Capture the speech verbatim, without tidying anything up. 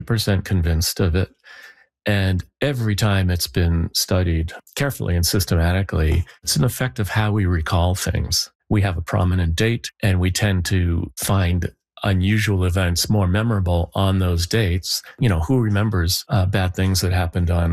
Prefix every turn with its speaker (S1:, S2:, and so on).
S1: percent convinced of it. And every time it's been studied carefully and systematically, it's an effect of how we recall things. We have a prominent date, and we tend to find unusual events more memorable on those dates. You know, who remembers uh, bad things that happened on